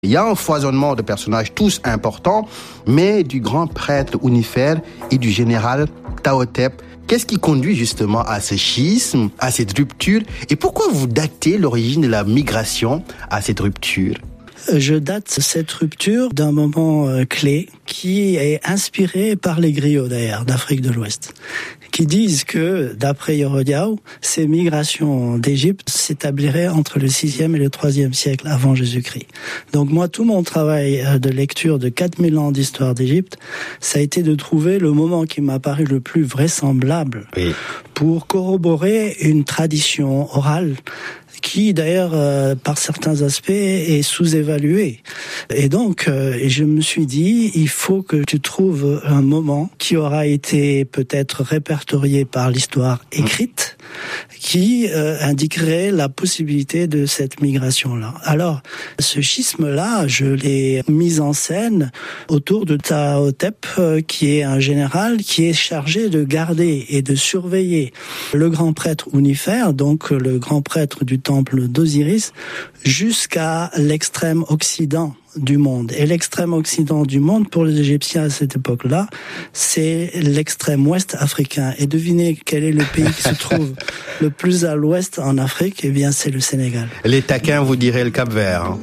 Il y a un foisonnement de personnages tous importants, mais du grand prêtre Ounifer et du général Ptahhotep. Qu'est-ce qui conduit justement à ce schisme, à cette rupture? Et pourquoi vous datez l'origine de la migration à cette rupture? Je date cette rupture d'un moment clé qui est inspiré par les griots d'ailleurs d'Afrique de l'Ouest, qui disent que, d'après Yorodiao, ces migrations d'Égypte s'établiraient entre le 6e et le 3e siècle avant Jésus-Christ. Donc moi, tout mon travail de lecture de 4000 ans d'histoire d'Égypte, ça a été de trouver le moment qui m'a paru le plus vraisemblable pour corroborer une tradition orale qui d'ailleurs, par certains aspects, est sous-évalué. Et donc, je me suis dit, il faut que tu trouves un moment qui aura été peut-être répertorié par l'histoire écrite, qui indiquerait la possibilité de cette migration-là. Alors, ce schisme-là, je l'ai mis en scène autour de Ptahhotep, qui est un général qui est chargé de garder et de surveiller le grand prêtre Ounifer, donc le grand prêtre du temple d'Osiris, jusqu'à l'extrême occident du monde. Et l'extrême occident du monde, pour les Égyptiens à cette époque-là, c'est l'extrême ouest africain. Et devinez quel est le pays qui se trouve le plus à l'ouest en Afrique? Eh bien, c'est le Sénégal. Les taquins vous diraient le Cap-Vert.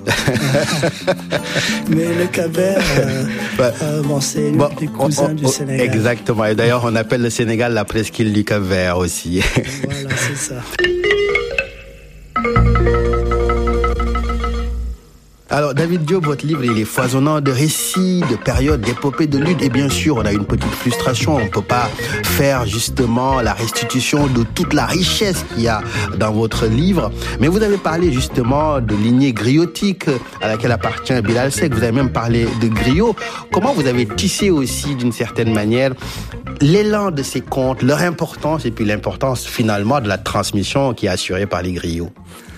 Mais le Cap-Vert, c'est l'un des cousins du Sénégal. Exactement. Et d'ailleurs, on appelle le Sénégal la presqu'île du Cap-Vert aussi. Voilà, c'est ça. Alors, David Diop, votre livre, il est foisonnant de récits, de périodes, d'épopées, de luttes. Et bien sûr, on a une petite frustration. On ne peut pas faire justement la restitution de toute la richesse qu'il y a dans votre livre. Mais vous avez parlé justement de lignée griotique à laquelle appartient Bilal Seck. Vous avez même parlé de griot. Comment vous avez tissé aussi, d'une certaine manière, l'élan de ces contes, leur importance et puis l'importance finalement de la transmission qui est assurée par les griots?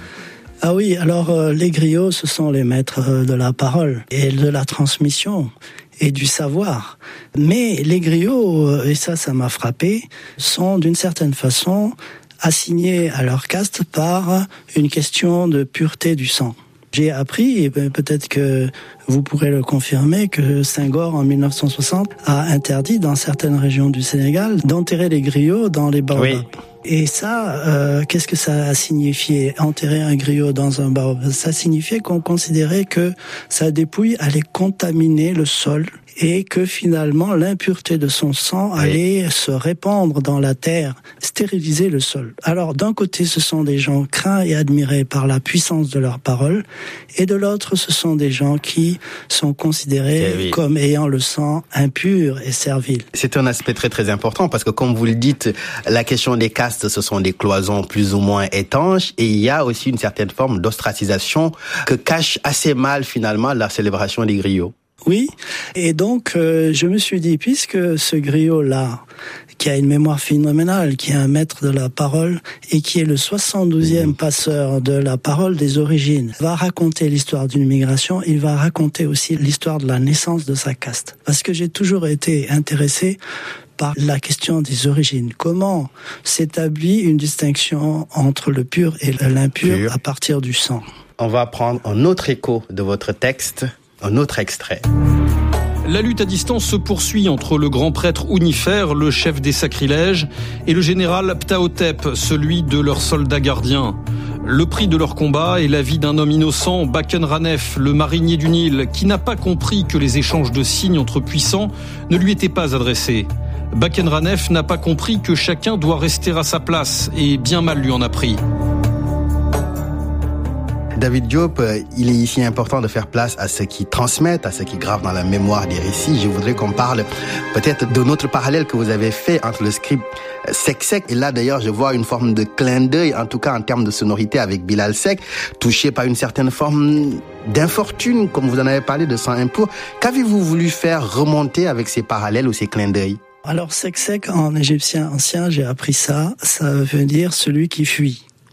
Ah oui, alors les griots, ce sont les maîtres de la parole et de la transmission et du savoir. Mais les griots, et ça m'a frappé, sont d'une certaine façon assignés à leur caste par une question de pureté du sang. J'ai appris, et peut-être que vous pourrez le confirmer, que Senghor, en 1960, a interdit dans certaines régions du Sénégal d'enterrer les griots dans les baobabs. Oui. Et ça, qu'est-ce que ça a signifié, enterrer un griot dans un baobab? Ça signifiait qu'on considérait que sa dépouille allait contaminer le sol et que finalement l'impureté de son sang allait se répandre dans la terre, stériliser le sol. Alors d'un côté, ce sont des gens craints et admirés par la puissance de leur parole, et de l'autre, ce sont des gens qui sont considérés comme ayant le sang impur et servile. C'est un aspect très très important parce que comme vous le dites, la question des castes, ce sont des cloisons plus ou moins étanches, et il y a aussi une certaine forme d'ostracisation que cache assez mal finalement la célébration des griots. Oui, et donc je me suis dit, puisque ce griot-là, qui a une mémoire phénoménale, qui est un maître de la parole et qui est le 72e passeur de la parole des origines, va raconter l'histoire d'une migration, il va raconter aussi l'histoire de la naissance de sa caste. Parce que j'ai toujours été intéressé par la question des origines. Comment s'établit une distinction entre le pur et l'impur à partir du sang? On va prendre un autre écho de votre texte. Un autre extrait. La lutte à distance se poursuit entre le grand prêtre Ounifer, le chef des sacrilèges, et le général Ptahhotep, celui de leurs soldats gardiens. Le prix de leur combat est la vie d'un homme innocent, Baken Ranef, le marinier du Nil, qui n'a pas compris que les échanges de signes entre puissants ne lui étaient pas adressés. Baken Ranef n'a pas compris que chacun doit rester à sa place, et bien mal lui en a pris. David Diop, il est ici important de faire place à ceux qui transmettent, à ceux qui gravent dans la mémoire des récits. Je voudrais qu'on parle peut-être de notre parallèle que vous avez fait entre le script Seck. Et là, d'ailleurs, je vois une forme de clin d'œil, en tout cas en termes de sonorité avec Bilal Seck, touché par une certaine forme d'infortune, comme vous en avez parlé, de sang impur. Qu'avez-vous voulu faire remonter avec ces parallèles ou ces clins d'œil? Alors, Seck, en égyptien ancien, j'ai appris ça. Ça veut dire celui qui fuit.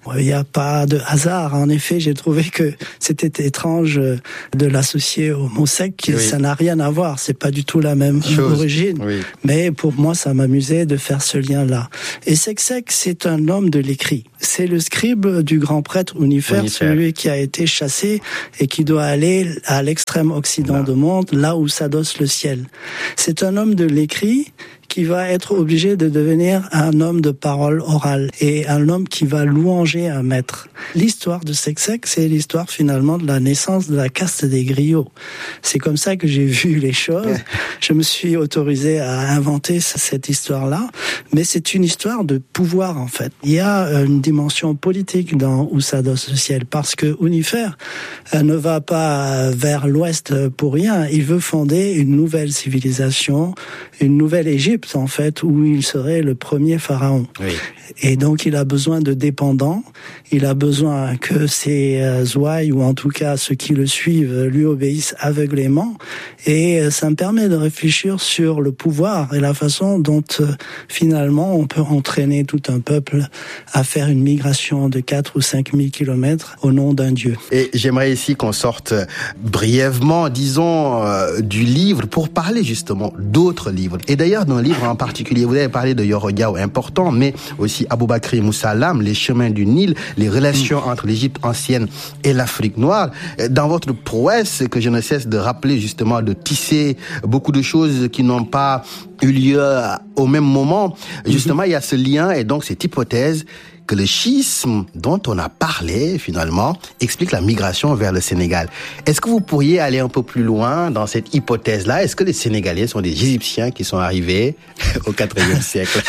Il n'y a pas de hasard. En effet, j'ai trouvé que c'était étrange de l'associer au mot sec. Oui. Ça n'a rien à voir. C'est pas du tout la même origine. Oui. Mais pour moi, ça m'amusait de faire ce lien-là. Et Seksek, c'est un homme de l'écrit. C'est le scribe du grand prêtre Uniffer, celui qui a été chassé et qui doit aller à l'extrême occident du monde, là où s'adosse le ciel. C'est un homme de l'écrit qui va être obligé de devenir un homme de parole orale et un homme qui va louanger un maître. L'histoire de Seksek, c'est l'histoire finalement de la naissance de la caste des griots. C'est comme ça que j'ai vu les choses. Je me suis autorisé à inventer cette histoire-là, mais c'est une histoire de pouvoir en fait. Il y a une dimension politique dans Où s'adosse le ciel, parce que Uniffer ne va pas vers l'ouest pour rien. Il veut fonder une nouvelle civilisation, une nouvelle Égypte en fait, où il serait le premier pharaon. Oui. Et donc il a besoin de dépendants, il a besoin que ses ouailles, ou en tout cas ceux qui le suivent, lui obéissent aveuglément. Et ça me permet de réfléchir sur le pouvoir et la façon dont finalement on peut entraîner tout un peuple à faire une migration de 4 ou 5 000 kilomètres au nom d'un dieu. Et j'aimerais ici qu'on sorte brièvement, disons, du livre pour parler justement d'autres livres. Et d'ailleurs, dans le livre en particulier, vous avez parlé de Yoro Diaw, important, mais aussi Aboubakry Moussa Lam, les chemins du Nil, les relations entre l'Égypte ancienne et l'Afrique noire. Dans votre prouesse, que je ne cesse de rappeler justement, de tisser beaucoup de choses qui n'ont pas eu lieu au même moment, justement, il y a ce lien et donc cette hypothèse que le schisme dont on a parlé, finalement, explique la migration vers le Sénégal. Est-ce que vous pourriez aller un peu plus loin dans cette hypothèse-là? Est-ce que les Sénégalais sont des Égyptiens qui sont arrivés au IVe siècle?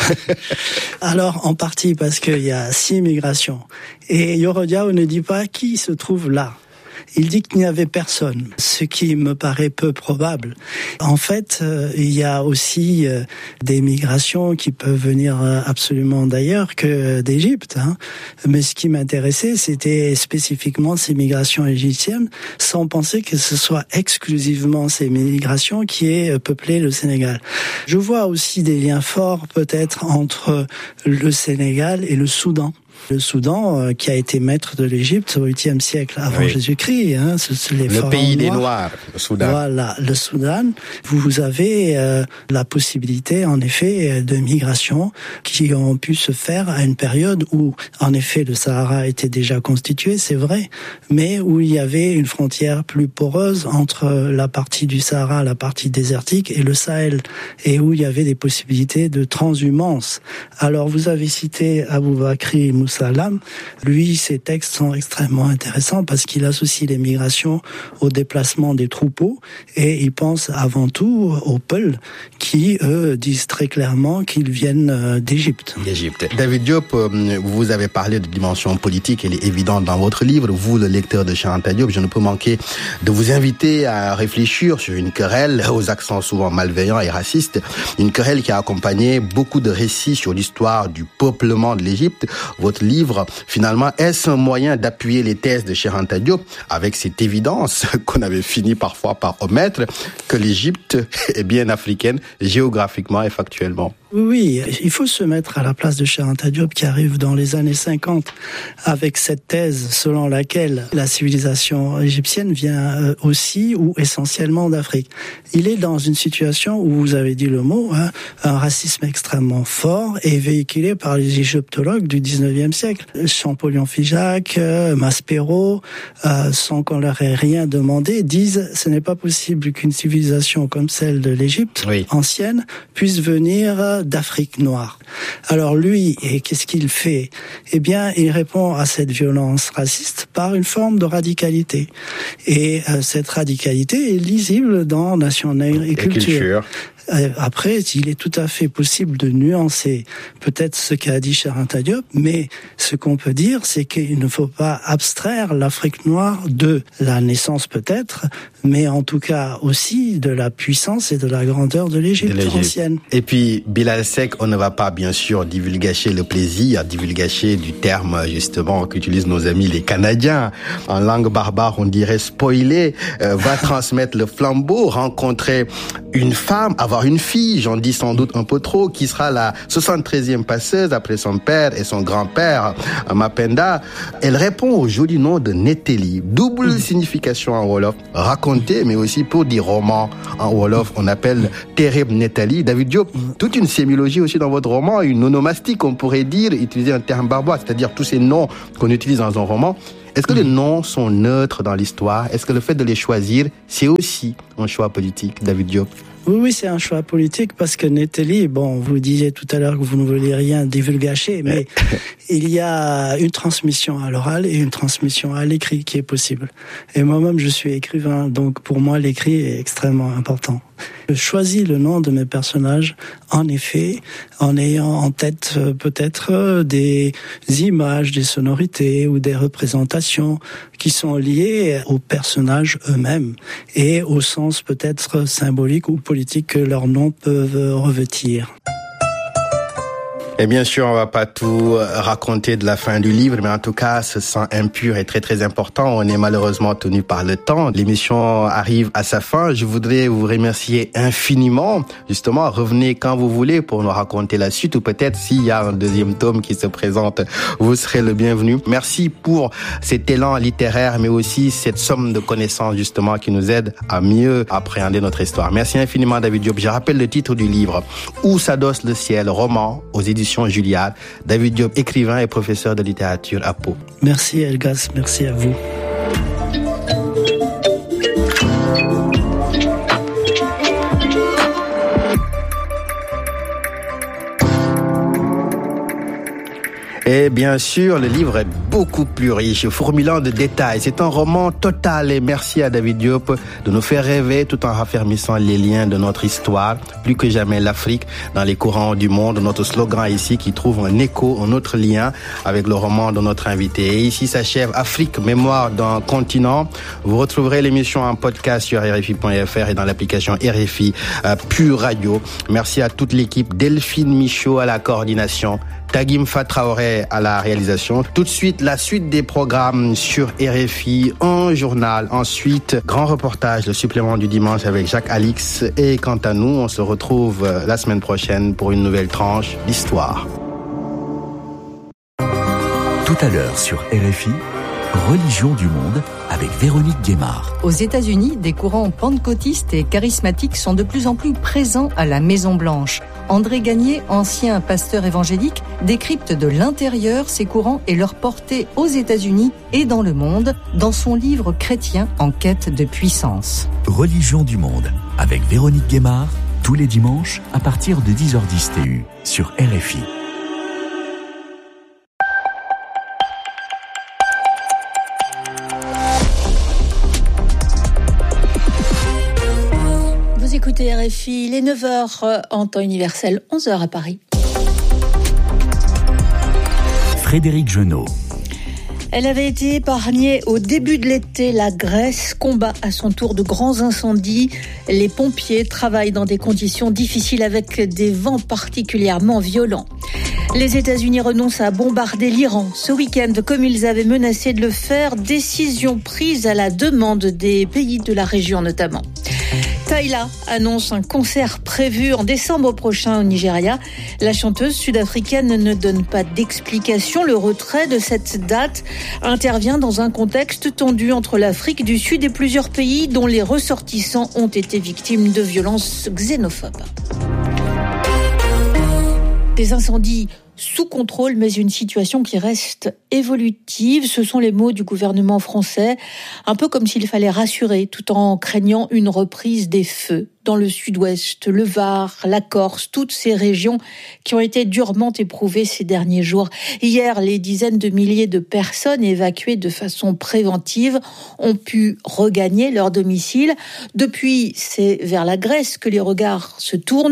Alors, en partie parce qu'il y a 6 migrations. Et Yoro Diaw ne dit pas qui se trouve là. Il dit qu'il n'y avait personne, ce qui me paraît peu probable. En fait, il y a aussi des migrations qui peuvent venir absolument d'ailleurs que d'Égypte. Mais ce qui m'intéressait, c'était spécifiquement ces migrations égyptiennes, sans penser que ce soit exclusivement ces migrations qui aient peuplé le Sénégal. Je vois aussi des liens forts peut-être entre le Sénégal et le Soudan. Le Soudan, qui a été maître de l'Égypte au 8e siècle avant Jésus-Christ. Le pays des Noirs, le Soudan. Voilà, le Soudan. Vous avez la possibilité, en effet, de migration qui ont pu se faire à une période où, en effet, le Sahara était déjà constitué, c'est vrai, mais où il y avait une frontière plus poreuse entre la partie du Sahara, la partie désertique et le Sahel, et où il y avait des possibilités de transhumance. Alors, vous avez cité Aboubakry Moussa Lam. Lui, ses textes sont extrêmement intéressants parce qu'il associe les migrations au déplacement des troupeaux et il pense avant tout aux Peuls qui, eux, disent très clairement qu'ils viennent d'Égypte. David Diop, vous avez parlé de dimension politique, elle est évidente dans votre livre. Vous, le lecteur de Cheikh Anta Diop, je ne peux manquer de vous inviter à réfléchir sur une querelle aux accents souvent malveillants et racistes. Une querelle qui a accompagné beaucoup de récits sur l'histoire du peuplement de l'Égypte. Votre livre, finalement, est-ce un moyen d'appuyer les thèses de Cheikh Anta Diop avec cette évidence qu'on avait fini parfois par omettre que l'Égypte est bien africaine géographiquement et factuellement? Oui, il faut se mettre à la place de Cheikh Anta Diop qui arrive dans les années 50 avec cette thèse selon laquelle la civilisation égyptienne vient aussi ou essentiellement d'Afrique. Il est dans une situation où, vous avez dit le mot, un racisme extrêmement fort et véhiculé par les égyptologues du 19e siècle. Champollion-Figeac, Maspero, sans qu'on leur ait rien demandé, disent ce n'est pas possible qu'une civilisation comme celle de l'Égypte ancienne puisse venir d'Afrique noire. Alors lui, et qu'est-ce qu'il fait? Eh bien, il répond à cette violence raciste par une forme de radicalité. Et cette radicalité est lisible dans Nation Nègre et Culture. Après, il est tout à fait possible de nuancer peut-être ce qu'a dit Cheikh Anta Diop, mais ce qu'on peut dire, c'est qu'il ne faut pas abstraire l'Afrique noire de la naissance peut-être, mais en tout cas aussi de la puissance et de la grandeur de l'Égypte ancienne. Et puis, Bilal Bilal Seck, on ne va pas bien sûr divulgacher le plaisir, divulgacher du terme justement qu'utilisent nos amis les Canadiens. En langue barbare, on dirait spoiler, va transmettre le flambeau, rencontrer une femme, avoir une fille, j'en dis sans doute un peu trop, qui sera la 73e passeuse après son père et son grand-père, Mapenda. Elle répond au joli nom de Neteli. Double signification en Wolof, raconter, mais aussi pour dire roman. En Wolof, on appelle Tereb Netali. David Diop, toute une sémiologie aussi dans votre roman, une onomastique, on pourrait dire, utiliser un terme barbaire, c'est-à-dire tous ces noms qu'on utilise dans un roman. Est-ce que les noms sont neutres dans l'histoire? Est-ce que le fait de les choisir, c'est aussi un choix politique, David Diop? Oui, c'est un choix politique parce que Neteli, vous disiez tout à l'heure que vous ne vouliez rien divulgacher, mais il y a une transmission à l'oral et une transmission à l'écrit qui est possible. Et moi-même, je suis écrivain, donc pour moi, l'écrit est extrêmement important. Je choisis le nom de mes personnages, en effet, en ayant en tête peut-être des images, des sonorités ou des représentations qui sont liées aux personnages eux-mêmes et au sens peut-être symbolique ou politique que leurs noms peuvent revêtir. Et bien sûr, on va pas tout raconter de la fin du livre, mais en tout cas, ce sang impur est très très important. On est malheureusement tenu par le temps. L'émission arrive à sa fin. Je voudrais vous remercier infiniment. Justement, revenez quand vous voulez pour nous raconter la suite, ou peut-être s'il y a un deuxième tome qui se présente, vous serez le bienvenu. Merci pour cet élan littéraire, mais aussi cette somme de connaissances justement qui nous aide à mieux appréhender notre histoire. Merci infiniment, David Diop. Je rappelle le titre du livre, Où s'adosse le ciel, roman aux éditions Juliade. David Diop, écrivain et professeur de littérature à Pau. Merci Elgas, merci à vous. Et bien sûr, le livre est beaucoup plus riche, fourmillant de détails. C'est un roman total et merci à David Diop de nous faire rêver tout en raffermissant les liens de notre histoire. Plus que jamais l'Afrique dans les courants du monde. Notre slogan ici qui trouve un écho, un autre lien avec le roman de notre invité. Et ici s'achève Afrique, mémoire d'un continent. Vous retrouverez l'émission en podcast sur RFI.fr et dans l'application RFI Pure Radio. Merci à toute l'équipe. Delphine Michaud à la coordination. Tagim Fatraoré à la réalisation. Tout de suite, la suite des programmes sur RFI, un journal. Ensuite, grand reportage, le supplément du dimanche avec Jacques Alix. Et quant à nous, on se retrouve la semaine prochaine pour une nouvelle tranche d'histoire. Tout à l'heure sur RFI, Religion du monde avec Véronique Guémard. Aux États-Unis, des courants pentecôtistes et charismatiques sont de plus en plus présents à la Maison-Blanche. André Gagné, ancien pasteur évangélique, décrypte de l'intérieur ces courants et leur portée aux États-Unis et dans le monde dans son livre chrétien en quête de puissance. Religion du monde avec Véronique Guémard, tous les dimanches à partir de 10h10 TU sur RFI. Écoutez RFI, il est 9h en temps universel, 11h à Paris. Frédéric Genot. Elle avait été épargnée au début de l'été. La Grèce combat à son tour de grands incendies. Les pompiers travaillent dans des conditions difficiles avec des vents particulièrement violents. Les États-Unis renoncent à bombarder l'Iran ce week-end, comme ils avaient menacé de le faire. Décision prise à la demande des pays de la région notamment. Tyla annonce un concert prévu en décembre prochain au Nigeria. La chanteuse sud-africaine ne donne pas d'explication. Le retrait de cette date intervient dans un contexte tendu entre l'Afrique du Sud et plusieurs pays dont les ressortissants ont été victimes de violences xénophobes. Des incendies sous contrôle, mais une situation qui reste évolutive. Ce sont les mots du gouvernement français, un peu comme s'il fallait rassurer tout en craignant une reprise des feux dans le sud-ouest, le Var, la Corse, toutes ces régions qui ont été durement éprouvées ces derniers jours. Hier, les dizaines de milliers de personnes évacuées de façon préventive ont pu regagner leur domicile. Depuis, c'est vers la Grèce que les regards se tournent.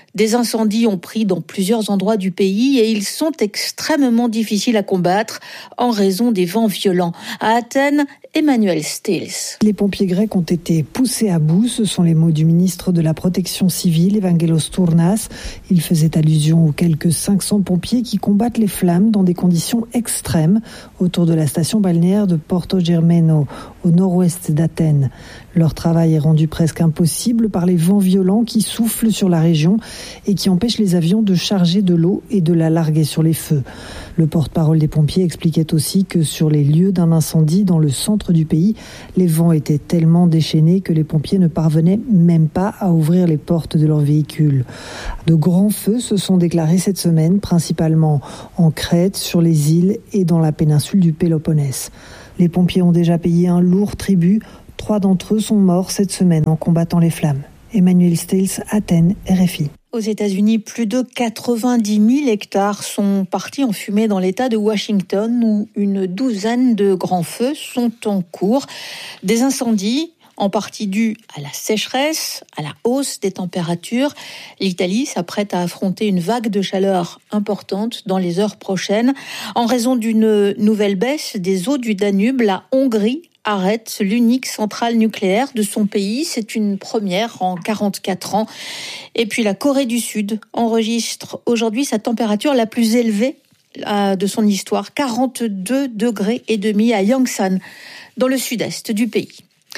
Des incendies ont pris dans plusieurs endroits du pays et ils sont extrêmement difficiles à combattre en raison des vents violents. À Athènes, Emmanuel Stills. Les pompiers grecs ont été poussés à bout, ce sont les mots du ministre de la Protection civile, Evangelos Tournas. Il faisait allusion aux quelques 500 pompiers qui combattent les flammes dans des conditions extrêmes autour de la station balnéaire de Porto Germano, au nord-ouest d'Athènes. Leur travail est rendu presque impossible par les vents violents qui soufflent sur la région et qui empêchent les avions de charger de l'eau et de la larguer sur les feux. Le porte-parole des pompiers expliquait aussi que sur les lieux d'un incendie dans le centre du pays, les vents étaient tellement déchaînés que les pompiers ne parvenaient même pas à ouvrir les portes de leurs véhicules. De grands feux se sont déclarés cette semaine, principalement en Crète, sur les îles et dans la péninsule du Péloponnèse. Les pompiers ont déjà payé un lourd tribut. 3 d'entre eux sont morts cette semaine en combattant les flammes. Emmanuel Stills, Athènes, RFI. Aux États-Unis, plus de 90 000 hectares sont partis en fumée dans l'État de Washington, où une douzaine de grands feux sont en cours. Des incendies, en partie dus à la sécheresse, à la hausse des températures. L'Italie s'apprête à affronter une vague de chaleur importante dans les heures prochaines. En raison d'une nouvelle baisse des eaux du Danube, la Hongrie arrête l'unique centrale nucléaire de son pays. C'est une première en 44 ans. Et puis la Corée du Sud enregistre aujourd'hui sa température la plus élevée de son histoire, 42,5 degrés à Yongsan, dans le sud-est du pays.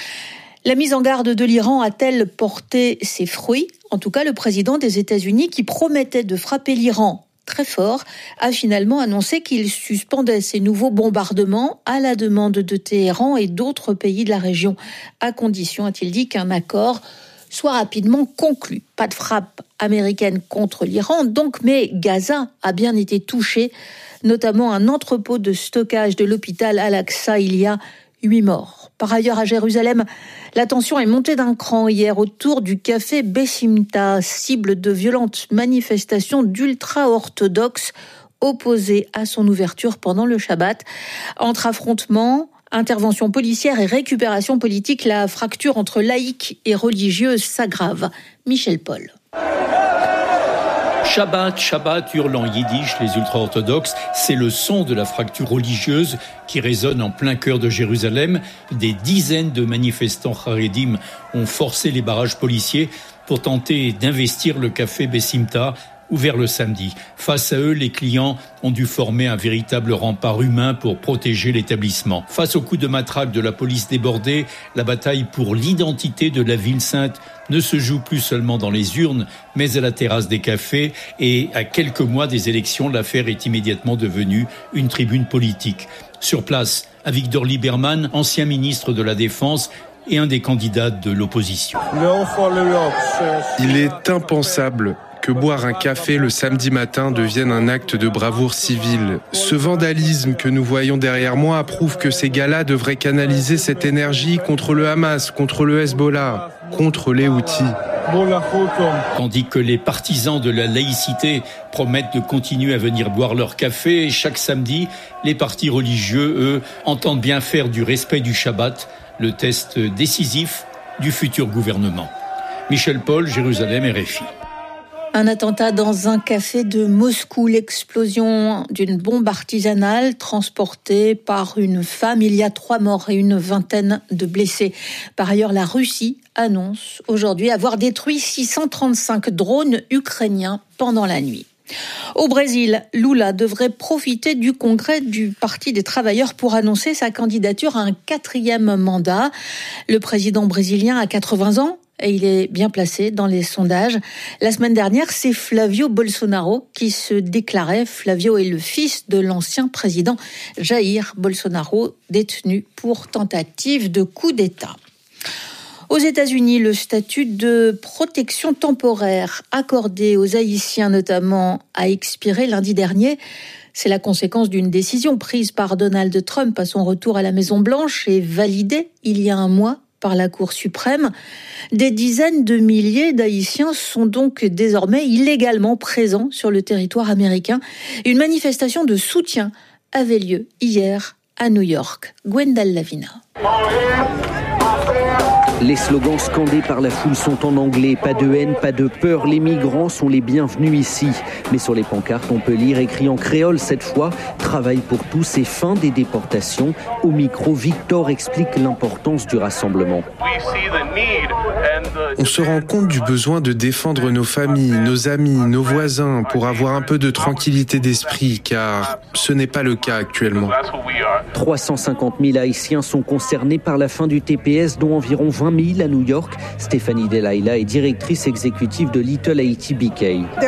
La mise en garde de l'Iran a-t-elle porté ses fruits ? En tout cas, le président des États-Unis, qui promettait de frapper l'Iran très fort, a finalement annoncé qu'il suspendait ces nouveaux bombardements à la demande de Téhéran et d'autres pays de la région, à condition, a-t-il dit, qu'un accord soit rapidement conclu. Pas de frappe américaine contre l'Iran, donc, mais Gaza a bien été touché, notamment un entrepôt de stockage de l'hôpital Al-Aqsa. Il y a 8 morts. Par ailleurs, à Jérusalem, la tension est montée d'un cran hier autour du café Bessimta, cible de violentes manifestations d'ultra-orthodoxes opposés à son ouverture pendant le Shabbat. Entre affrontements, intervention policière et récupération politique, la fracture entre laïcs et religieuses s'aggrave. Michel Paul. Shabbat, Shabbat, hurlent en yiddish les ultra-orthodoxes. C'est le son de la fracture religieuse qui résonne en plein cœur de Jérusalem. Des dizaines de manifestants haredim ont forcé les barrages policiers pour tenter d'investir le café Bessimta, ouvert le samedi. Face à eux, les clients ont dû former un véritable rempart humain pour protéger l'établissement. Face aux coups de matraque de la police débordée, la bataille pour l'identité de la ville sainte ne se joue plus seulement dans les urnes, mais à la terrasse des cafés. Et à quelques mois des élections, l'affaire est immédiatement devenue une tribune politique. Sur place, Avigdor Lieberman, ancien ministre de la Défense, et un des candidats de l'opposition. Il est impensable que boire un café le samedi matin devienne un acte de bravoure civile. Ce vandalisme que nous voyons derrière moi prouve que ces gars-là devraient canaliser cette énergie contre le Hamas, contre le Hezbollah, contre les Houthis. Tandis que les partisans de la laïcité promettent de continuer à venir boire leur café, chaque samedi, les partis religieux, eux, entendent bien faire du respect du Shabbat le test décisif du futur gouvernement. Michel Paul, Jérusalem, RFI. Un attentat dans un café de Moscou, l'explosion d'une bombe artisanale transportée par une femme. Il y a 3 morts et une vingtaine de blessés. Par ailleurs, la Russie annonce aujourd'hui avoir détruit 635 drones ukrainiens pendant la nuit. Au Brésil, Lula devrait profiter du congrès du Parti des travailleurs pour annoncer sa candidature à un 4e mandat. Le président brésilien a 80 ans. Et il est bien placé dans les sondages. La semaine dernière, c'est Flavio Bolsonaro qui se déclarait. Flavio est le fils de l'ancien président Jair Bolsonaro, détenu pour tentative de coup d'État. Aux États-Unis, le statut de protection temporaire accordé aux Haïtiens notamment a expiré lundi dernier. C'est la conséquence d'une décision prise par Donald Trump à son retour à la Maison-Blanche et validée il y a un mois par la Cour suprême. Des dizaines de milliers d'Haïtiens sont donc désormais illégalement présents sur le territoire américain. Une manifestation de soutien avait lieu hier à New York. Gwendal Lavina. Les slogans scandés par la foule sont en anglais. Pas de haine, pas de peur. Les migrants sont les bienvenus ici. Mais sur les pancartes, on peut lire écrit en créole cette fois « Travail pour tous et fin des déportations ». Au micro, Victor explique l'importance du rassemblement. On se rend compte du besoin de défendre nos familles, nos amis, nos voisins pour avoir un peu de tranquillité d'esprit, car ce n'est pas le cas actuellement. 350 000 Haïtiens sont concernés par la fin du TPS, dont environ 20 000 à New York. Stéphanie Delaïla est directrice exécutive de Little Haiti BK.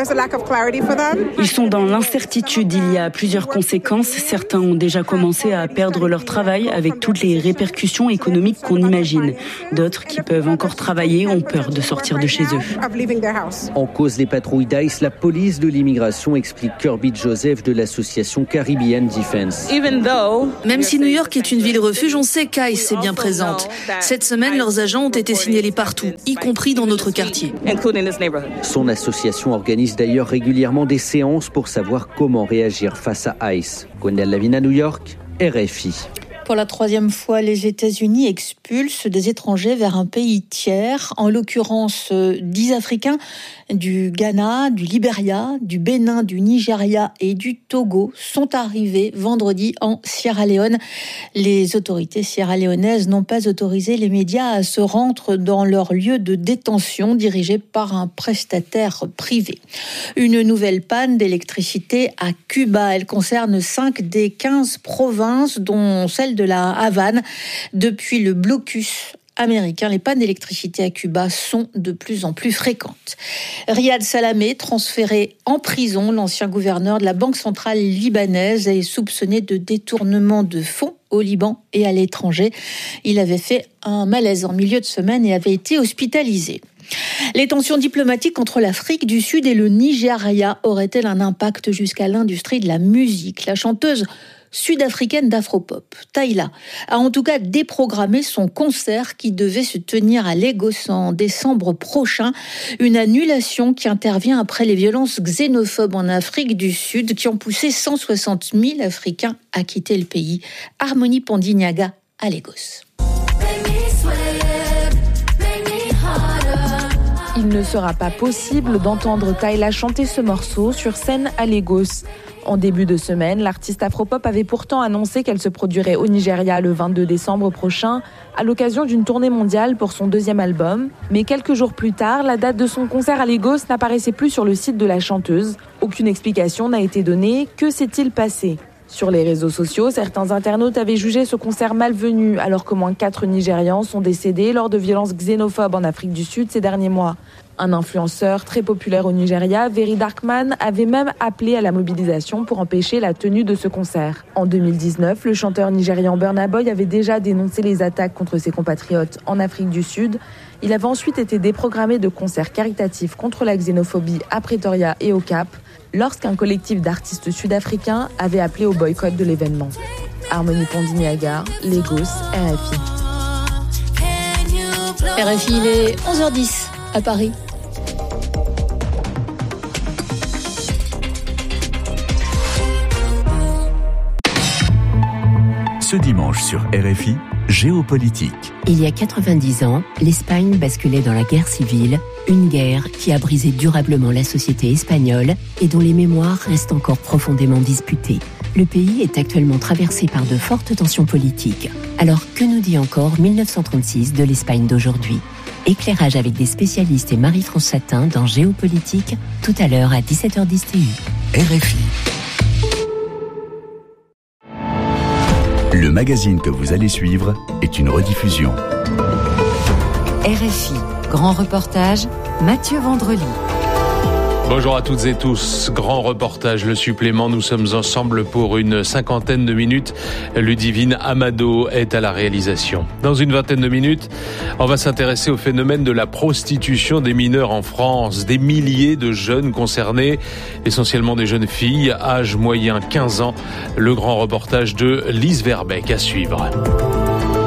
Ils sont dans l'incertitude. Il y a plusieurs conséquences. Certains ont déjà commencé à perdre leur travail avec toutes les répercussions économiques qu'on imagine. D'autres qui peuvent encore travailler ont peur de sortir de chez eux. En cause les patrouilles d'ICE, la police de l'immigration, explique Kirby Joseph de l'association Caribbean Defense. Même si New York est une ville refuge, on sait qu'ICE est bien présente. Cette semaine, leurs agents ont été signalés partout, y compris dans notre quartier. Son association organise d'ailleurs régulièrement des séances pour savoir comment réagir face à ICE. Gwendal Lavina, New York, RFI. Pour la troisième fois, les États-Unis expulsent des étrangers vers un pays tiers, en l'occurrence 10 Africains du Ghana, du Libéria, du Bénin, du Nigeria et du Togo sont arrivés vendredi en Sierra Leone. Les autorités sierra-léonaises n'ont pas autorisé les médias à se rendre dans leur lieu de détention dirigé par un prestataire privé. Une nouvelle panne d'électricité à Cuba. Elle concerne 5 des 15 provinces, dont celle de la Havane. Depuis le blocus américain, les pannes d'électricité à Cuba sont de plus en plus fréquentes. Riyad Salamé, transféré en prison, l'ancien gouverneur de la Banque centrale libanaise, est soupçonné de détournement de fonds au Liban et à l'étranger. Il avait fait un malaise en milieu de semaine et avait été hospitalisé. Les tensions diplomatiques entre l'Afrique du Sud et le Nigeria auraient-elles un impact jusqu'à l'industrie de la musique ? La chanteuse sud-africaine d'afropop, Tyla, a en tout cas déprogrammé son concert qui devait se tenir à Lagos en décembre prochain. Une annulation qui intervient après les violences xénophobes en Afrique du Sud qui ont poussé 160 000 Africains à quitter le pays. Harmonie Pandinyaga à Lagos. Il ne sera pas possible d'entendre Tyla chanter ce morceau sur scène à Lagos. En début de semaine, l'artiste afropop avait pourtant annoncé qu'elle se produirait au Nigeria le 22 décembre prochain à l'occasion d'une tournée mondiale pour son deuxième album. Mais quelques jours plus tard, la date de son concert à Lagos n'apparaissait plus sur le site de la chanteuse. Aucune explication n'a été donnée. Que s'est-il passé ? Sur les réseaux sociaux, certains internautes avaient jugé ce concert malvenu alors qu'au moins 4 Nigérians sont décédés lors de violences xénophobes en Afrique du Sud ces derniers mois. Un influenceur très populaire au Nigeria, Very Darkman, avait même appelé à la mobilisation pour empêcher la tenue de ce concert. En 2019, le chanteur nigérian Burna Boy avait déjà dénoncé les attaques contre ses compatriotes en Afrique du Sud. Il avait ensuite été déprogrammé de concerts caritatifs contre la xénophobie à Pretoria et au Cap, lorsqu'un collectif d'artistes sud-africains avait appelé au boycott de l'événement. Harmonie Pandinyaga, Lagos, RFI. RFI, il est 11h10 à Paris. Ce dimanche sur RFI, géopolitique. Il y a 90 ans, l'Espagne basculait dans la guerre civile, une guerre qui a brisé durablement la société espagnole et dont les mémoires restent encore profondément disputées. Le pays est actuellement traversé par de fortes tensions politiques. Alors que nous dit encore 1936 de l'Espagne d'aujourd'hui ? Éclairage avec des spécialistes et Marie-France Chatin dans Géopolitique, tout à l'heure à 17h10 TU. RFI. Le magazine que vous allez suivre est une rediffusion. RFI, grand reportage, Mathieu Vandrely. Bonjour à toutes et tous. Grand reportage, le supplément. Nous sommes ensemble pour une 50aine de minutes. Ludivine Amado est à la réalisation. Dans une 20aine de minutes, on va s'intéresser au phénomène de la prostitution des mineurs en France. Des milliers de jeunes concernés, essentiellement des jeunes filles, âge moyen 15 ans. Le grand reportage de Lise Verbeek à suivre.